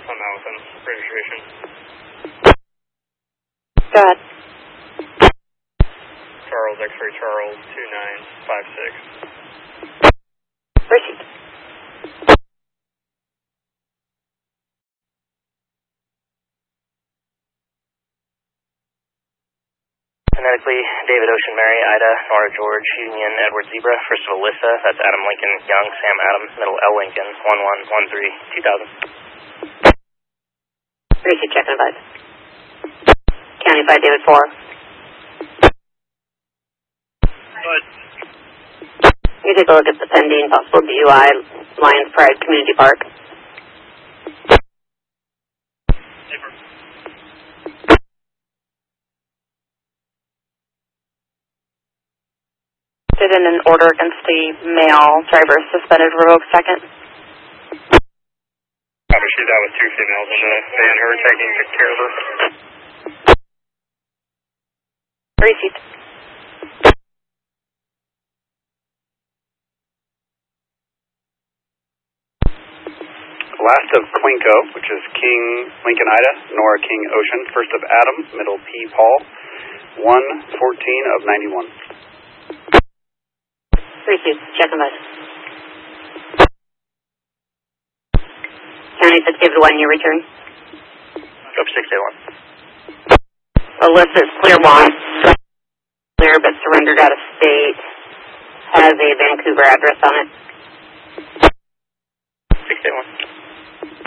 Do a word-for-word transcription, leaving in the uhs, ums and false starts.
I'm out with him. Registration. Go ahead. Charles, X-ray Charles, two nine five six. Received. Phonetically, David Ocean Mary, Ida, Nora George, Union, Edward Zebra, first of Alyssa, that's Adam Lincoln, Young, Sam Adams, middle L Lincoln, one one one three, two thousand. Received, check and advise. County five, David four. Good. You take a look at the pending possible D U I, Lions Pride Community Park. Paper. Did in an order against the male driver suspended revoked second. Obviously, that was two females in the van who were taking care of her. Received. Last of Quinco, which is King Lincoln Ida, Nora King Ocean, first of Adam, middle P Paul, one fourteen of ninety-one. Received, check and advise. County six, David one, your return. Go for six eight one. Alyssa is clear bond. Clear but surrendered out of state. Has a Vancouver address on it. six eight one.